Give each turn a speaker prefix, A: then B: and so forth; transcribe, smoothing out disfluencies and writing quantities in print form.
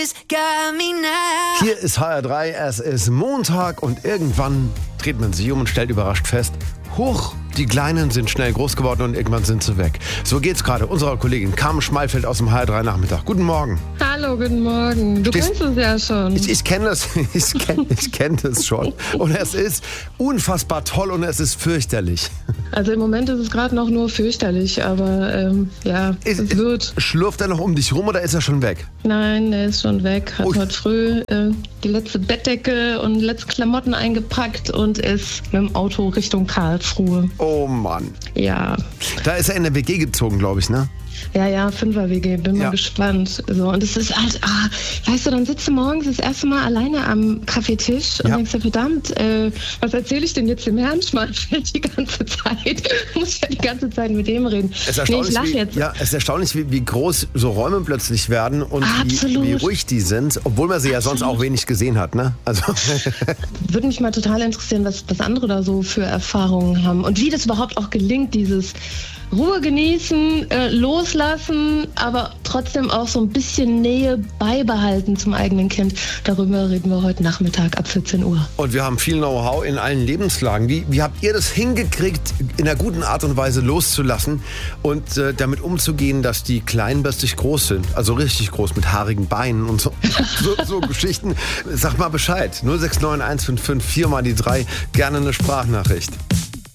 A: Hier ist HR3, es ist Montag und irgendwann dreht man sich um und stellt überrascht fest, huch, die Kleinen sind schnell groß geworden und irgendwann sind sie weg. So geht's gerade unserer Kollegin Carmen Schmalfeld aus dem HR3 Nachmittag. Guten Morgen.
B: Hallo, guten Morgen. Du kennst es ja schon.
A: Ich kenne das, ich kenn das schon. Und es ist unfassbar toll und es ist fürchterlich.
B: Also im Moment ist es gerade noch nur fürchterlich, aber es wird.
A: Schlurft er noch um dich rum oder ist er schon weg?
B: Nein, der ist schon weg. Hat heute früh die letzte Bettdecke und letzte Klamotten eingepackt und ist mit dem Auto Richtung Karlsruhe.
A: Oh Mann.
B: Ja.
A: Da ist er in der WG gezogen, glaube ich, ne?
B: Ja, 5er-WG, bin mal gespannt. So, und es ist halt, weißt du, dann sitzt du morgens das erste Mal alleine am Kaffeetisch und denkst dir, verdammt, was erzähle ich denn jetzt dem Herrn Schmalfeld die ganze Zeit? Muss ja die ganze Zeit mit dem reden.
A: Es ist erstaunlich, wie groß so Räume plötzlich werden und wie ruhig die sind, obwohl man sie ja sonst auch wenig gesehen hat, ne? Also
B: würde mich mal total interessieren, was andere da so für Erfahrungen haben und wie das überhaupt auch gelingt, dieses Ruhe genießen, loslassen, aber trotzdem auch so ein bisschen Nähe beibehalten zum eigenen Kind. Darüber reden wir heute Nachmittag ab 14 Uhr.
A: Und wir haben viel Know-how in allen Lebenslagen. Wie habt ihr das hingekriegt, in einer guten Art und Weise loszulassen und damit umzugehen, dass die Kleinen plötzlich groß sind? Also richtig groß, mit haarigen Beinen und so, so Geschichten. Sag mal Bescheid. 069 155 4 mal die 3. Gerne eine Sprachnachricht.